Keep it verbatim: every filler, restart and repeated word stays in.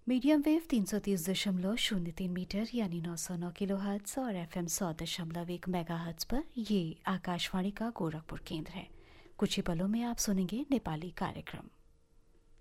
Medium wave तीन सौ तीस दशमलव शून्य तीन मीटर यानी नौ सौ नौ किलो हर्ट्स और एफ एम सौ दशमलव एक मेगा हर्ट्स पर ये आकाशवाणी का गोरखपुर केंद्र है। कुछ ही पलों में आप सुनेंगे नेपाली कार्यक्रम।